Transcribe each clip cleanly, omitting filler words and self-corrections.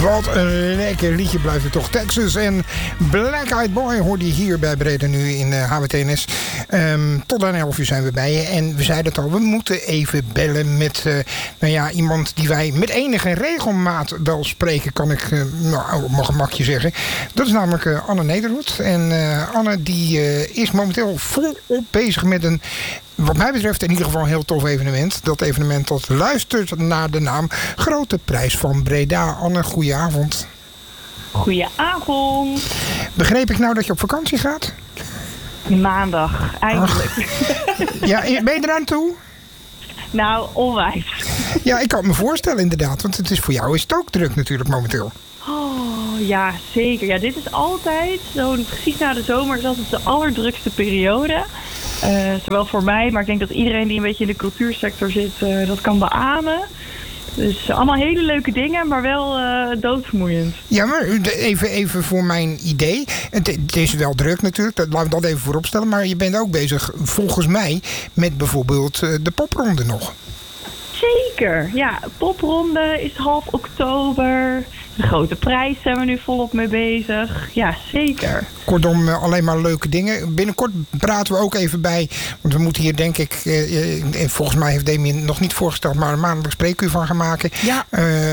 Wat een lekker liedje blijft het toch. Texas en Black Eyed Boy hoorde je hier bij Breda nu in HWTNS. Tot aan 11 uur zijn we bij je. En we zeiden het al, we moeten even bellen met iemand die wij met enige regelmaat wel spreken, kan ik op mijn gemakje zeggen. Dat is namelijk Anne Nederhoed. En Anne die is momenteel volop bezig met een, wat mij betreft in ieder geval een heel tof evenement. Dat evenement dat luistert naar de naam Grote Prijs van Breda. Anne, goedenavond. Goedenavond. Begreep ik nou dat je op vakantie gaat? Maandag, eindelijk. Ja, ben je eraan toe? Nou, onwijs. Ja, ik kan het me voorstellen inderdaad. Want het is voor jou is het ook druk natuurlijk momenteel. Oh, ja, zeker. Ja, dit is altijd, precies na de zomer is altijd de allerdrukste periode. Zowel voor mij, maar ik denk dat iedereen die een beetje in de cultuursector zit, dat kan beamen. Dus allemaal hele leuke dingen, maar wel doodvermoeiend. Ja, maar even voor mijn idee. Het is wel druk natuurlijk, laten we dat even voorop stellen. Maar je bent ook bezig, volgens mij, met bijvoorbeeld de popronde nog. Zeker, ja. Popronde is half oktober. De Grote Prijs zijn we nu volop mee bezig. Ja, zeker. Kortom, alleen maar leuke dingen. Binnenkort praten we ook even bij. Want we moeten hier denk ik, volgens mij heeft Damien nog niet voorgesteld, maar een maandelijk spreekuur van gaan maken. Ja.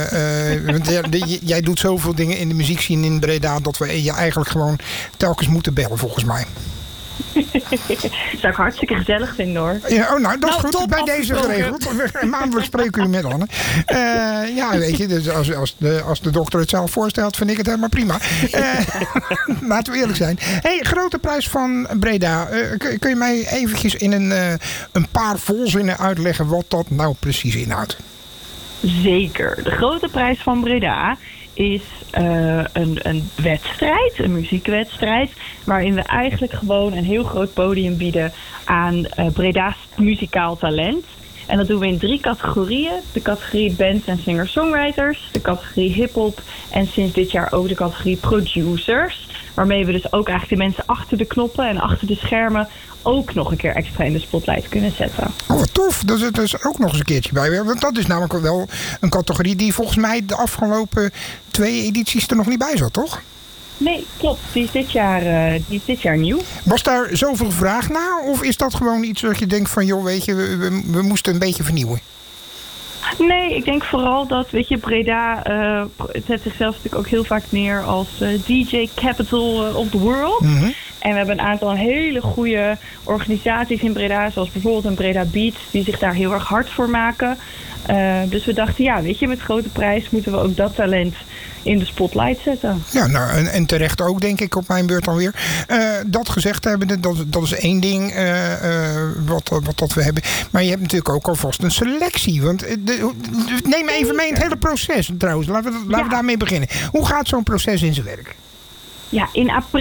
Jij doet zoveel dingen in de muziekscene in Breda dat we je eigenlijk gewoon telkens moeten bellen, volgens mij. Zou ik hartstikke gezellig vinden, hoor. Ja, nou, dat is goed. Bij deze geregeld. Een maandelijk spreekuur met Anne. Ja, weet je, dus als de dokter het zelf voorstelt, vind ik het helemaal prima. Laten we eerlijk zijn. Hey, Grote Prijs van Breda. Kun je mij eventjes in een paar volzinnen uitleggen wat dat nou precies inhoudt? Zeker. De Grote Prijs van Breda is een wedstrijd, een muziekwedstrijd, waarin we eigenlijk gewoon een heel groot podium bieden aan Breda's muzikaal talent. En dat doen we in 3 categorieën. De categorie bands en singer-songwriters, de categorie hip-hop en sinds dit jaar ook de categorie producers. Waarmee we dus ook eigenlijk de mensen achter de knoppen en achter de schermen ook nog een keer extra in de spotlight kunnen zetten. Oh, wat tof. Dat is dus ook nog eens een keertje bij. Want dat is namelijk wel een categorie die volgens mij de afgelopen 2 edities er nog niet bij zat, toch? Nee, klopt. Die is dit jaar nieuw. Was daar zoveel vraag naar? Of is dat gewoon iets wat je denkt van, joh, weet je, we moesten een beetje vernieuwen? Nee, ik denk vooral dat, weet je, Breda zet zichzelf natuurlijk ook heel vaak neer als DJ Capital of the World. Mm-hmm. En we hebben een aantal hele goede organisaties in Breda, zoals bijvoorbeeld een Breda Beat, die zich daar heel erg hard voor maken. Dus we dachten, ja, weet je, met Grote Prijs moeten we ook dat talent in de spotlight zetten. Ja, nou, en terecht ook, denk ik, op mijn beurt dan weer. Dat gezegd hebben, dat is één ding wat we hebben. Maar je hebt natuurlijk ook alvast een selectie. Want neem me even mee in het hele proces trouwens. Laten we daarmee beginnen. Hoe gaat zo'n proces in zijn werk? Ja,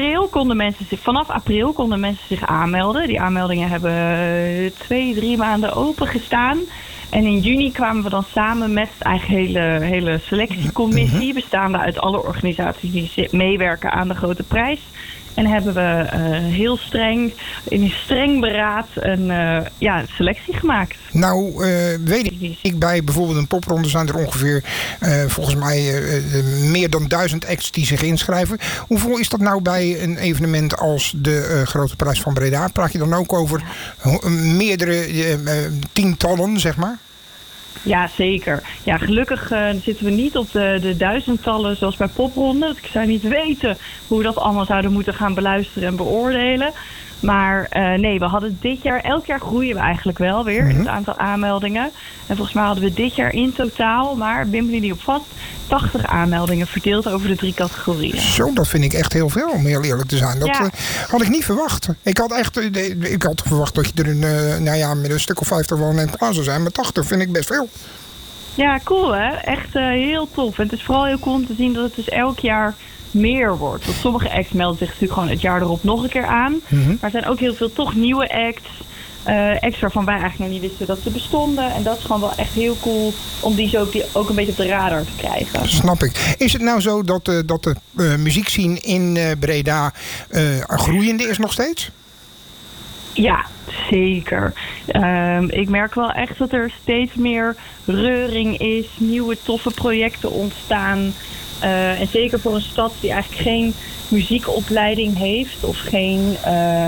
vanaf april konden mensen zich aanmelden. Die aanmeldingen hebben 2-3 maanden open gestaan. En in juni kwamen we dan samen met eigenlijk hele selectiecommissie, bestaande uit alle organisaties die meewerken aan de Grote Prijs. En hebben we heel streng, in een streng beraad, een selectie gemaakt. Nou, weet ik bij bijvoorbeeld een popronde zijn er ongeveer, volgens mij, meer dan 1000 acts die zich inschrijven. Hoeveel is dat nou bij een evenement als de Grote Prijs van Breda? Praat je dan ook over meerdere tientallen, zeg maar? Ja, zeker. Ja, gelukkig zitten we niet op de duizendtallen zoals bij popronde. Ik zou niet weten hoe we dat allemaal zouden moeten gaan beluisteren en beoordelen. Maar nee, we hadden dit jaar, elk jaar groeien we eigenlijk wel weer het aantal aanmeldingen. En volgens mij hadden we dit jaar in totaal, maar ben me niet op vast, 80 aanmeldingen verdeeld over de 3 categorieën. Zo, dat vind ik echt heel veel, om heel eerlijk te zijn. Dat had ik niet verwacht. Ik had verwacht dat je er met een stuk of 50 wel net klaar zou zijn. Maar 80 vind ik best veel. Ja, cool hè. Echt heel tof. En het is vooral heel cool om te zien dat het dus elk jaar meer wordt. Want sommige acts melden zich natuurlijk gewoon het jaar erop nog een keer aan. Mm-hmm. Maar er zijn ook heel veel toch nieuwe acts. Acts waarvan wij eigenlijk nog niet wisten dat ze bestonden. En dat is gewoon wel echt heel cool om die ook een beetje op de radar te krijgen. Snap ik. Is het nou zo dat de muziekscene in Breda groeiende is nog steeds? Ja, zeker. Ik merk wel echt dat er steeds meer reuring is. Nieuwe toffe projecten ontstaan. En zeker voor een stad die eigenlijk geen muziekopleiding heeft of geen...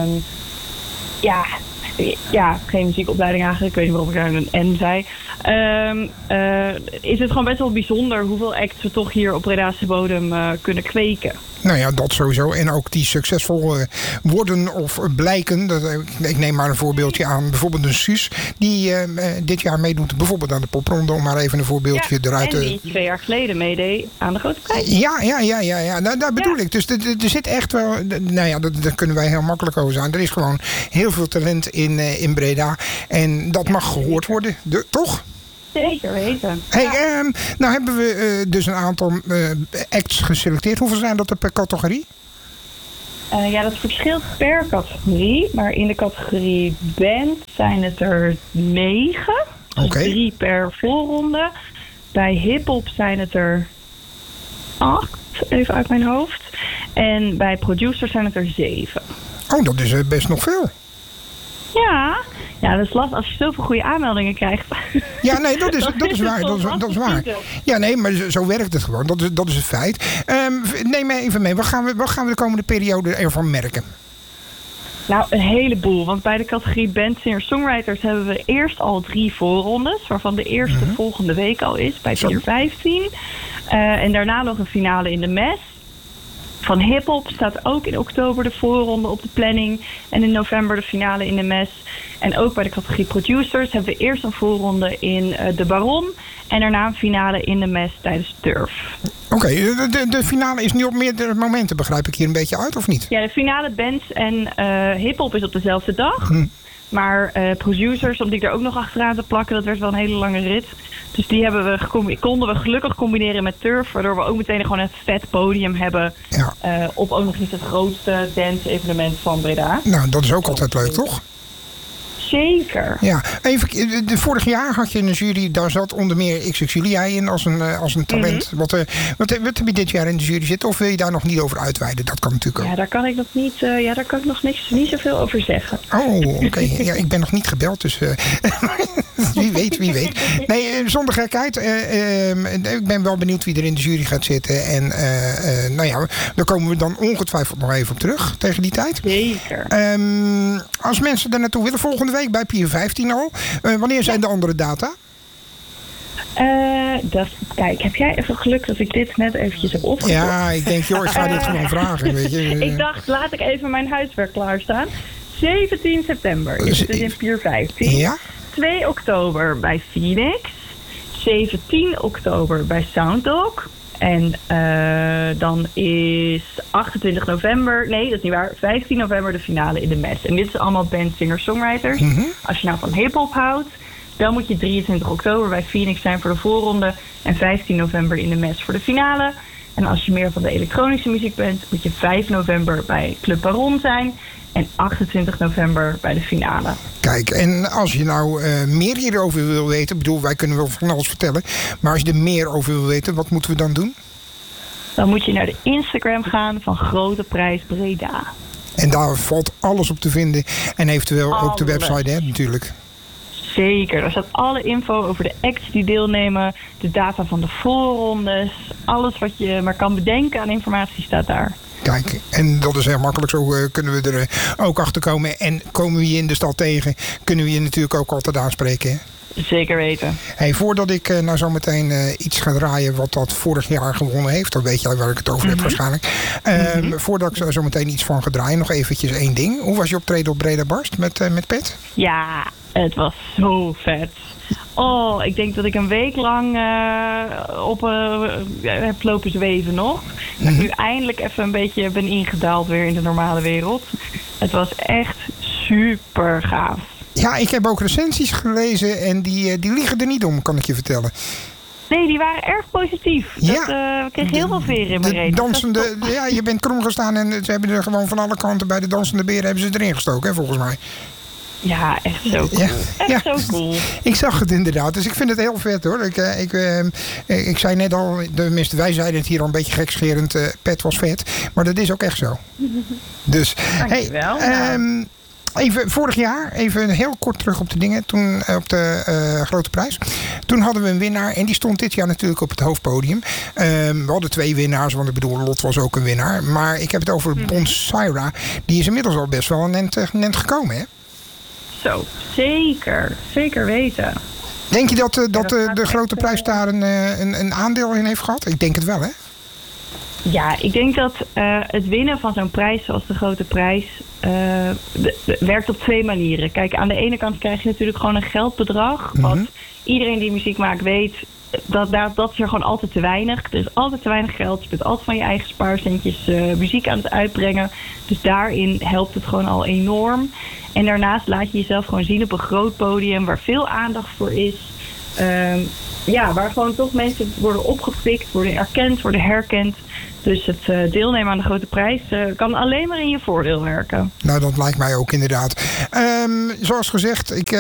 geen muziekopleiding eigenlijk. Ik weet niet waarom ik daar een N zei. Is het gewoon best wel bijzonder hoeveel acts we toch hier op Bredaanse bodem kunnen kweken. Nou ja, dat sowieso. En ook die succesvol worden of blijken. Ik neem maar een voorbeeldje aan. Bijvoorbeeld een Suus die dit jaar meedoet. Bijvoorbeeld aan de popronde. Om maar even een voorbeeldje eruit te... En die 2 jaar geleden meedeed aan de Grote Prijs. Ja. Nou, daar bedoel ik. Dus er zit echt wel... Nou ja, daar kunnen wij heel makkelijk over zijn. Er is gewoon heel veel talent in Breda. En dat mag gehoord worden. Toch? Zeker weten. Hey, nou hebben we dus een aantal acts geselecteerd. Hoeveel zijn dat er per categorie? Dat verschilt per categorie. Maar in de categorie band zijn het er 9. Dus 3 per voorronde. Bij hiphop zijn het er 8, even uit mijn hoofd. En bij producers zijn het er 7. Oh, dat is best nog veel. Ja, dat is lastig als je zoveel goede aanmeldingen krijgt. Ja, nee, dat is waar. Dat is waar. Ja, nee, maar zo werkt het gewoon. Dat is het feit. Neem me even mee. Wat gaan we de komende periode ervan merken? Nou, een heleboel. Want bij de categorie Band Singer Songwriters hebben we eerst al 3 voorrondes. Waarvan de eerste volgende week al is, bij 4/15. En daarna nog een finale in de MES. Van hiphop staat ook in oktober de voorronde op de planning. En in november de finale in de MES. En ook bij de categorie producers hebben we eerst een voorronde in de Baron. En daarna een finale in de MES tijdens Turf. Oké, de finale is nu op meerdere momenten, begrijp ik hier een beetje uit, of niet? Ja, de finale bands en hiphop is op dezelfde dag. Maar producers, om die er ook nog achteraan te plakken, dat werd wel een hele lange rit. Dus die konden we gelukkig combineren met Turf. Waardoor we ook meteen gewoon een vet podium hebben. Ja. Op ook nog eens het grootste dance-evenement van Breda. Nou, dat is ook altijd leuk, toch? Zeker. Ja, even, vorig jaar had je een jury, daar zat onder meer XXLI in als een talent. Wat heb je dit jaar in de jury zitten? Of wil je daar nog niet over uitweiden? Dat kan natuurlijk ook. Ja, daar kan ik nog niet, daar kan ik nog niet zoveel over zeggen. Oh, oké. Ja, ik ben nog niet gebeld, dus wie weet. Nee, zonder gekheid. Ik ben wel benieuwd wie er in de jury gaat zitten. En daar komen we dan ongetwijfeld nog even op terug tegen die tijd. Zeker. Als mensen daar naartoe willen, volgende week bij Pier 15 al. Wanneer zijn de andere data? Kijk, heb jij even geluk dat ik dit net eventjes heb opgezocht? Ja, ik denk, joh, ik ga dit gewoon vragen. Weet je. Ik dacht, laat ik even mijn huiswerk klaarstaan. 17 september is het dus in Pier 15. Ja? 2 oktober bij Phoenix. 17 oktober bij Sounddog. En dan is 28 november... Nee, dat is niet waar. 15 november de finale in de MES. En dit is allemaal band, singer, songwriters. Als je nou van hiphop houdt, dan moet je 23 oktober bij Phoenix zijn voor de voorronde. En 15 november in de MES voor de finale. En als je meer van de elektronische muziek bent, moet je 5 november bij Club Baron zijn. En 28 november bij de finale. Kijk, en als je nou meer hierover wil weten... Ik bedoel, wij kunnen wel van alles vertellen... maar als je er meer over wil weten, wat moeten we dan doen? Dan moet je naar de Instagram gaan van Grote Prijs Breda. En daar valt alles op te vinden. En eventueel alles. Ook de website, hè, natuurlijk. Zeker, daar staat alle info over de acts die deelnemen... de data van de voorrondes... alles wat je maar kan bedenken aan informatie staat daar. Kijk, en dat is heel makkelijk. Zo kunnen we er ook achter komen. En komen we je in de stad tegen, kunnen we je natuurlijk ook altijd aanspreken. Hè? Zeker weten. Hey, voordat ik nou zo meteen iets ga draaien wat dat vorig jaar gewonnen heeft. Dan weet jij waar ik het over heb waarschijnlijk. Voordat ik zo meteen iets van ga draaien, nog eventjes één ding. Hoe was je optreden op Breda Barst met Pet? Ja, het was zo vet. Oh, ik denk dat ik een week lang heb lopen zweven nog. Dat ik nu eindelijk even een beetje ben ingedaald weer in de normale wereld. Het was echt super gaaf. Ja, ik heb ook recensies gelezen en die liegen er niet om, kan ik je vertellen. Nee, die waren erg positief. Ja, ik kreeg heel veel veren in mijn reet. Ja, je bent krom gestaan en ze hebben er gewoon van alle kanten bij de dansende beren hebben ze erin gestoken, hè, volgens mij. Ja, echt zo cool. Echt zo cool. Ik zag het inderdaad, dus ik vind het heel vet hoor. Ik zei net al, tenminste wij zeiden het hier al een beetje gekscherend, Pet was vet. Maar dat is ook echt zo. Dus, dankjewel. Even vorig jaar, even heel kort terug op de dingen. Toen op de Grote Prijs. Toen hadden we een winnaar. En die stond dit jaar natuurlijk op het hoofdpodium. We hadden 2 winnaars. Want ik bedoel, Lot was ook een winnaar. Maar ik heb het over Bonsaira. Die is inmiddels al best wel een end gekomen, hè? Zo, zeker. Zeker weten. Denk je dat de Grote Prijs daar een aandeel in heeft gehad? Ik denk het wel, hè? Ja, ik denk dat het winnen van zo'n prijs zoals de Grote Prijs werkt op 2 manieren. Kijk, aan de ene kant krijg je natuurlijk gewoon een geldbedrag. Wat iedereen die muziek maakt weet, dat is er gewoon altijd te weinig. Er is altijd te weinig geld. Je bent altijd van je eigen spaarcentjes muziek aan het uitbrengen. Dus daarin helpt het gewoon al enorm. En daarnaast laat je jezelf gewoon zien op een groot podium waar veel aandacht voor is. Waar gewoon toch mensen worden opgepikt, worden erkend, worden herkend. Dus het deelnemen aan de Grote Prijs kan alleen maar in je voordeel werken. Nou, dat lijkt mij ook inderdaad. Zoals gezegd, ik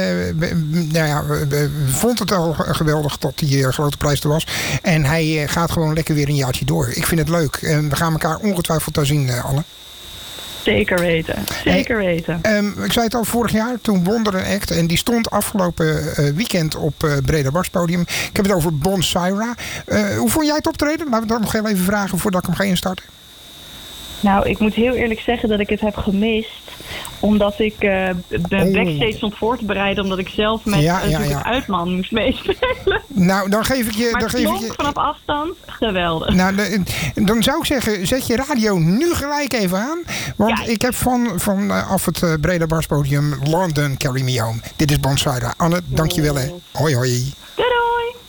vond het al geweldig dat die Grote Prijs er was. En hij gaat gewoon lekker weer een jaartje door. Ik vind het leuk. We gaan elkaar ongetwijfeld daar zien, Anne. Zeker weten. Zeker weten. Ik zei het al vorig jaar, toen won er een act. En die stond afgelopen weekend op Breda Barspodium. Ik heb het over Bonsaira. Hoe vond jij het optreden? Laten we dat nog heel even vragen voordat ik hem ga instarten. Nou, ik moet heel eerlijk zeggen dat ik het heb gemist. Omdat ik backstage stond voor te bereiden. Omdat ik zelf met een uitman moest meespelen. Nou, dan geef ik je... Maar het klonk vanaf afstand geweldig. Nou, dan zou ik zeggen, zet je radio nu gelijk even aan. Want ik heb vanaf het Breda Barspodium London Carry Me Home. Dit is Bonsaira. Anne, dankjewel hè. Hoi hoi. Doei.